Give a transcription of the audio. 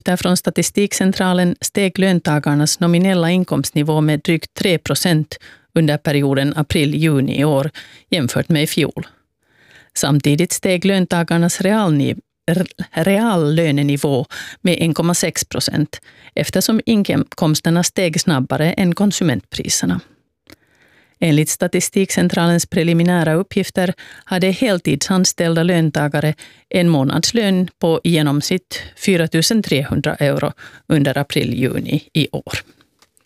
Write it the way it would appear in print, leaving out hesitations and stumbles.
Från Statistikcentralen steg löntagarnas nominella inkomstnivå med drygt 3% under perioden april-juni i år jämfört med i fjol. Samtidigt steg löntagarnas reallönenivå med 1,6% eftersom inkomsterna steg snabbare än konsumentpriserna. Enligt Statistikcentralens preliminära uppgifter hade heltidsanställda löntagare en månadslön på i genomsnitt 4 300 euro under april-juni i år.